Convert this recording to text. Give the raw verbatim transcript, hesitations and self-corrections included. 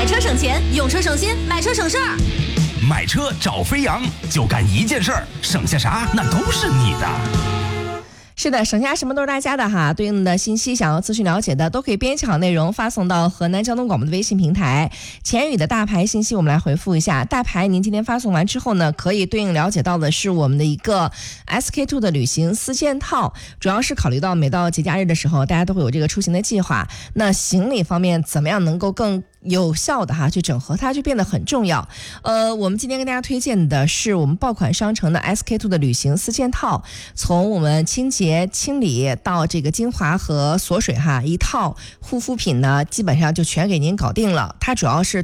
买车省钱，用车省心，买车省事儿。 买车找飞扬，就干一件事儿，省下啥那都是你的。 是的，省下什么都是大家的哈。对应的信息想要咨询了解的，都可以编辑好内容发送到河南交通广播的微信平台。前宇的大牌信息我们来回复一下，大牌您今天发送完之后呢，可以对应了解到的是我们的一个 S K 二 的旅行四件套，主要是考虑到每到节假日的时候，大家都会有这个出行的计划，那行李方面怎么样能够更有效的哈去整合它，就变得很重要。呃，我们今天跟大家推荐的是我们爆款商城的 S K 二 的旅行四件套，从我们清洁清理到这个精华和锁水哈，一套护肤品呢基本上就全给您搞定了。它主要是